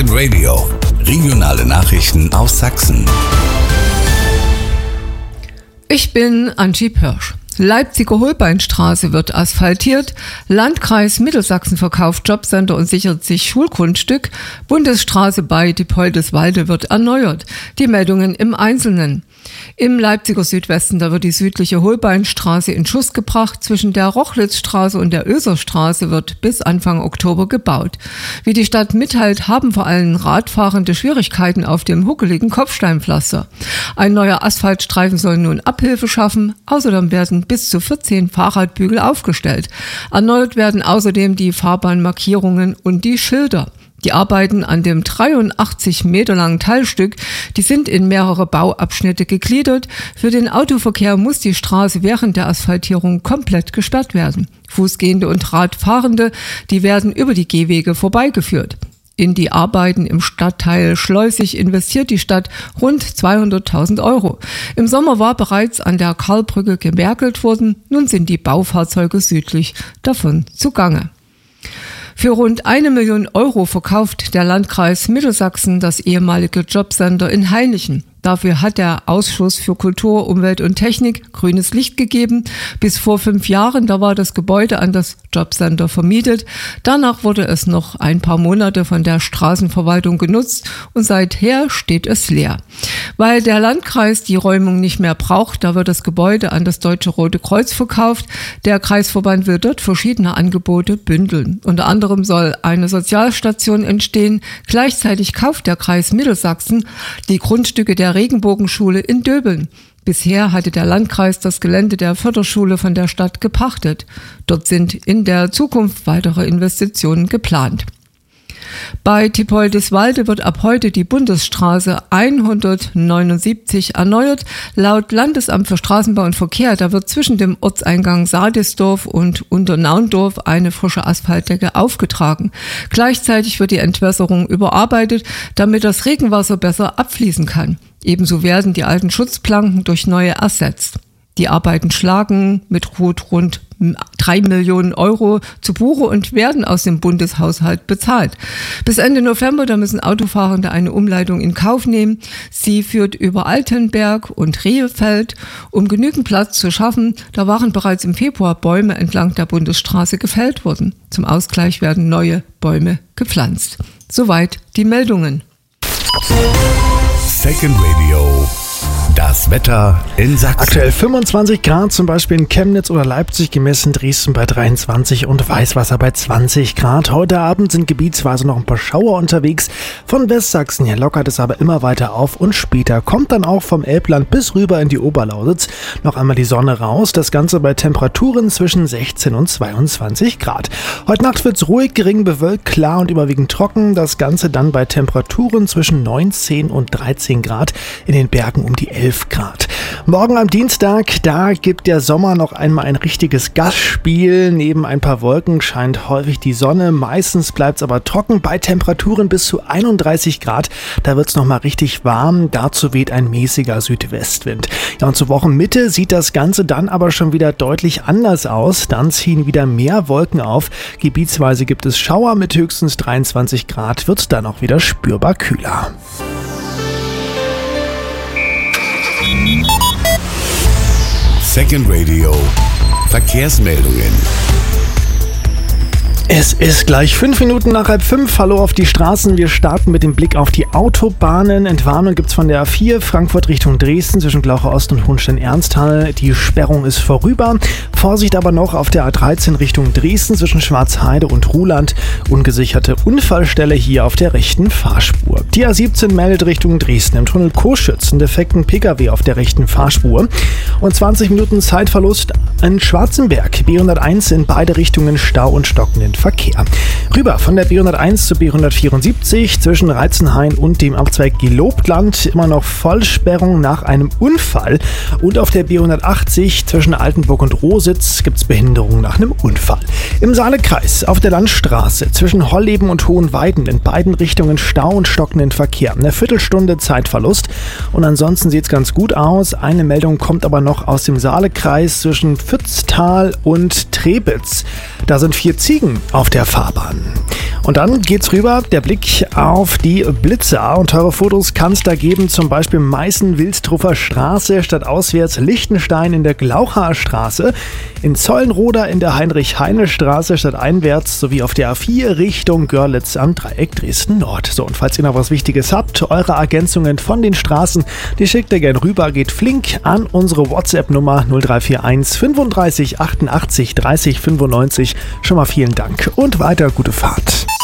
Second Radio. Regionale Nachrichten aus Sachsen. Ich bin Angie Pörsch. Leipziger Holbeinstraße wird asphaltiert, Landkreis Mittelsachsen verkauft Jobcenter und sichert sich Schulgrundstück, Bundesstraße bei Diepoldeswalde wird erneuert. Die Meldungen im Einzelnen. Im Leipziger Südwesten, da wird die südliche Holbeinstraße in Schuss gebracht. Zwischen der Rochlitzstraße und der Oeserstraße wird bis Anfang Oktober gebaut. Wie die Stadt mitteilt, haben vor allem Radfahrende Schwierigkeiten auf dem huckeligen Kopfsteinpflaster. Ein neuer Asphaltstreifen soll nun Abhilfe schaffen. Außerdem werden bis zu 14 Fahrradbügel aufgestellt. Erneuert werden außerdem die Fahrbahnmarkierungen und die Schilder. Die Arbeiten an dem 83 Meter langen Teilstück, die sind in mehrere Bauabschnitte gegliedert. Für den Autoverkehr muss die Straße während der Asphaltierung komplett gesperrt werden. Fußgehende und Radfahrende, die werden über die Gehwege vorbeigeführt. In die Arbeiten im Stadtteil Schleusig investiert die Stadt rund 200.000 €. Im Sommer war bereits an der Karlbrücke gewerkelt worden. Nun sind die Baufahrzeuge südlich davon zugange. Für rund 1 Million € verkauft der Landkreis Mittelsachsen das ehemalige Jobcenter in Hainichen. Dafür hat der Ausschuss für Kultur, Umwelt und Technik grünes Licht gegeben. Bis vor 5 Jahren, da war das Gebäude an das Jobcenter vermietet. Danach wurde es noch ein paar Monate von der Straßenverwaltung genutzt und seither steht es leer. Weil der Landkreis die Räumung nicht mehr braucht, da wird das Gebäude an das Deutsche Rote Kreuz verkauft. Der Kreisverband will dort verschiedene Angebote bündeln. Unter anderem soll eine Sozialstation entstehen. Gleichzeitig kauft der Kreis Mittelsachsen die Grundstücke der Regenbogenschule in Döbeln. Bisher hatte der Landkreis das Gelände der Förderschule von der Stadt gepachtet. Dort sind in der Zukunft weitere Investitionen geplant. Bei Diepoldeswalde wird ab heute die Bundesstraße 179 erneuert. Laut Landesamt für Straßenbau und Verkehr, da wird zwischen dem Ortseingang Sadisdorf und Unternaundorf eine frische Asphaltdecke aufgetragen. Gleichzeitig wird die Entwässerung überarbeitet, damit das Regenwasser besser abfließen kann. Ebenso werden die alten Schutzplanken durch neue ersetzt. Die Arbeiten schlagen mit rund 3 Millionen € zu Buche und werden aus dem Bundeshaushalt bezahlt. Bis Ende November, da müssen Autofahrende eine Umleitung in Kauf nehmen. Sie führt über Altenberg und Rehefeld. Um genügend Platz zu schaffen, da waren bereits im Februar Bäume entlang der Bundesstraße gefällt worden. Zum Ausgleich werden neue Bäume gepflanzt. Soweit die Meldungen. Second Radio. Das Wetter in Sachsen. Aktuell 25 Grad, zum Beispiel in Chemnitz oder Leipzig, gemessen Dresden bei 23 und Weißwasser bei 20 Grad. Heute Abend sind gebietsweise noch ein paar Schauer unterwegs. Von Westsachsen her lockert es aber immer weiter auf und später kommt dann auch vom Elbland bis rüber in die Oberlausitz noch einmal die Sonne raus. Das Ganze bei Temperaturen zwischen 16 und 22 Grad. Heute Nacht wird es ruhig, gering bewölkt, klar und überwiegend trocken. Das Ganze dann bei Temperaturen zwischen 19 und 13 Grad, in den Bergen um die 11 Grad. Morgen am Dienstag, da gibt der Sommer noch einmal ein richtiges Gastspiel. Neben ein paar Wolken scheint häufig die Sonne. Meistens bleibt es aber trocken bei Temperaturen bis zu 31 Grad. Da wird es nochmal richtig warm. Dazu weht ein mäßiger Südwestwind. Ja, und zur Wochenmitte sieht das Ganze dann aber schon wieder deutlich anders aus. Dann ziehen wieder mehr Wolken auf. Gebietsweise gibt es Schauer mit höchstens 23 Grad. Wird dann auch wieder spürbar kühler. Second Radio. Verkehrsmeldungen. Es ist gleich 5 Minuten nach 4:30. Hallo auf die Straßen. Wir starten mit dem Blick auf die Autobahnen. Entwarnung gibt es von der A4 Frankfurt Richtung Dresden zwischen Glaucher Ost und Hohenstein-Ernsthal. Die Sperrung ist vorüber. Vorsicht aber noch auf der A13 Richtung Dresden zwischen Schwarzheide und Ruhland. Ungesicherte Unfallstelle hier auf der rechten Fahrspur. Die A17 meldet Richtung Dresden im Tunnel Coschütz einen defekten Pkw auf der rechten Fahrspur. Und 20 Minuten Zeitverlust in Schwarzenberg. B101 in beide Richtungen Stau und stockenden Verkehr. Rüber von der B101 zu B174 zwischen Reizenhain und dem Abzweig Gelobtland immer noch Vollsperrung nach einem Unfall. Und auf der B180 zwischen Altenburg und Rositz gibt es Behinderung nach einem Unfall. Im Saalekreis auf der Landstraße zwischen Holleben und Hohenweiden in beiden Richtungen Stau und stockenden Verkehr. Eine Viertelstunde Zeitverlust. Und ansonsten sieht es ganz gut aus. Eine Meldung kommt aber noch aus dem Saalekreis zwischen Pfütztal und Trebitz. Da sind 4 Ziegen auf der Fahrbahn. Und dann geht's rüber, der Blick auf die Blitzer. Und teure Fotos kann es da geben, zum Beispiel Meißen-Wilstruffer Straße statt auswärts Lichtenstein in der Glauchaer Straße, in Zollenroda in der Heinrich-Heine-Straße statt einwärts sowie auf der A4 Richtung Görlitz am Dreieck Dresden-Nord. So, und falls ihr noch was Wichtiges habt, eure Ergänzungen von den Straßen, die schickt ihr gern rüber, geht flink an unsere WhatsApp-Nummer 0341 35 88 30 95. Schon mal vielen Dank und weiter gute Fahrt.